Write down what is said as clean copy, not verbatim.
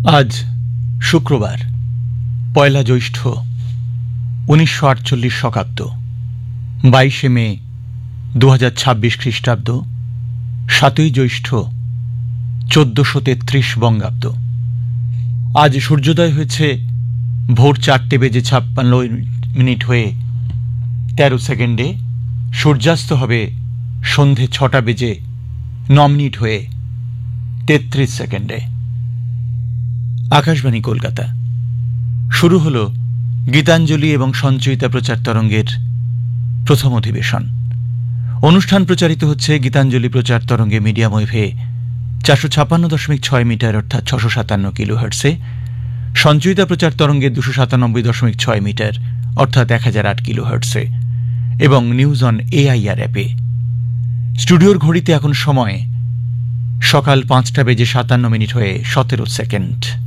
আজ শুক্রবার পয়লা জ্যৈষ্ঠ ১৯৪৮ শকাব্দ ২২ মে ২০২৬ খ্রিস্টাব্দ ৭ জ্যৈষ্ঠ ১৪৩৩ বঙ্গাব্দ। আজ সূর্যোদয় হয়েছে ভোর ৪:৫৬ হয়ে ১৩ সেকেন্ডে। সূর্যাস্ত হবে সন্ধে ৬:০৯ হয়ে ৩৩ সেকেন্ডে। আকাশবাণী কলকাতা। শুরু হল গীতাঞ্জলি এবং সঞ্চয়িতা প্রচার তরঙ্গের প্রথম অধিবেশন। অনুষ্ঠান প্রচারিত হচ্ছে গীতাঞ্জলি প্রচার তরঙ্গে মিডিয়াম ওয়েভে ৪৫৬.৬ মিটার অর্থাৎ ৬৫৭ কিলোহার্টসে, সঞ্চয়িতা প্রচার তরঙ্গে ২৯৭.৬ মিটার অর্থাৎ ১০০৮ কিলোহার্টসে এবং নিউজ অন এআইআর অ্যাপে। স্টুডিওর ঘড়িতে এখন সময় সকাল ৫:৫৭ হয়ে ১৭ সেকেন্ড।